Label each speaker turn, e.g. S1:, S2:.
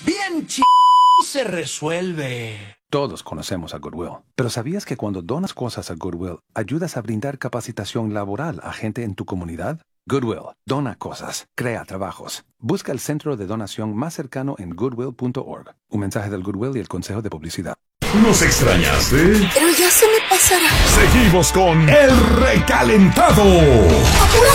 S1: Bien se resuelve.
S2: Todos conocemos a Goodwill, pero ¿sabías que cuando donas cosas a Goodwill, ayudas a brindar capacitación laboral a gente en tu comunidad? Goodwill, dona cosas, crea trabajos. Busca el centro de donación más cercano en goodwill.org. Un mensaje del Goodwill y el Consejo de Publicidad.
S3: ¿Nos extrañaste?
S4: Pero ya se me pasará.
S3: Seguimos con El Recalentado.
S4: ¡Apúrate!